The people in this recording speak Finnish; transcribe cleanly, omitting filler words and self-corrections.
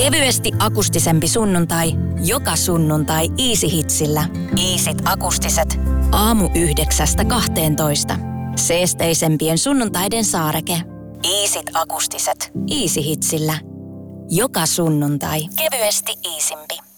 Kevyesti akustisempi sunnuntai, joka sunnuntai Easy Hitsillä. Easyt akustiset. Aamu 9–12. Seesteisempien sunnuntaiden saareke. Easyt akustiset. Easy Hitsillä. Joka sunnuntai. Kevyesti iisimpi.